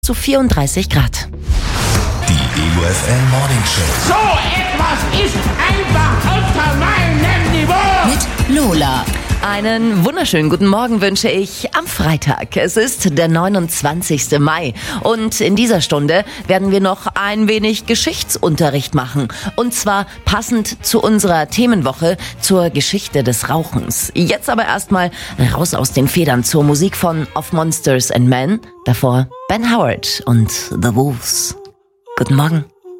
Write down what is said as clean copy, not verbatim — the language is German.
zu 34 Grad. Die EUFM Morning Show. So etwas ist einfach unter meinem Niveau. Mit Lola. Einen wunderschönen guten Morgen wünsche ich am Freitag. Es ist der 29. Mai und in dieser Stunde werden wir noch ein wenig Geschichtsunterricht machen. Und zwar passend zu unserer Themenwoche zur Geschichte des Rauchens. Jetzt aber erstmal raus aus den Federn zur Musik von Of Monsters and Men. Davor Ben Howard und The Wolves. Guten Morgen.